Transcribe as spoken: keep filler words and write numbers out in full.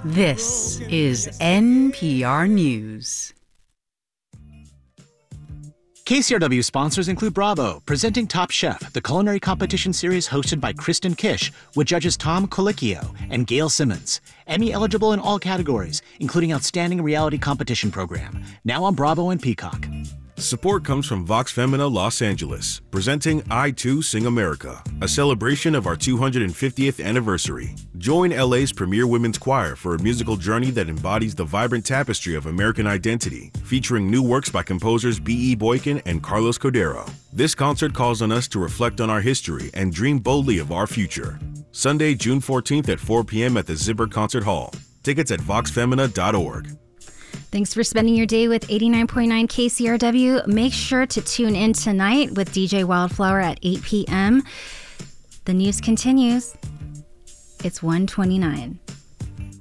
This is N P R News. K C R W sponsors include Bravo, presenting Top Chef, the culinary competition series hosted by Kristen Kish, with judges Tom Colicchio and Gail Simmons. Emmy eligible in all categories, including Outstanding Reality Competition Program. Now on Bravo and Peacock. Support comes from Vox Femina Los Angeles, presenting I Too Sing America, a celebration of our two hundred fiftieth anniversary. Join L A's premier women's choir for a musical journey that embodies the vibrant tapestry of American identity, featuring new works by composers B E. Boykin and Carlos Cordero. This concert calls on us to reflect on our history and dream boldly of our future. Sunday, June fourteenth at four p.m. at the Zipper Concert Hall. Tickets at vox femina dot org. Thanks for spending your day with eighty-nine point nine K C R W. Make sure to tune in tonight with D J Wildflower at eight p.m. The news continues. It's one twenty-nine.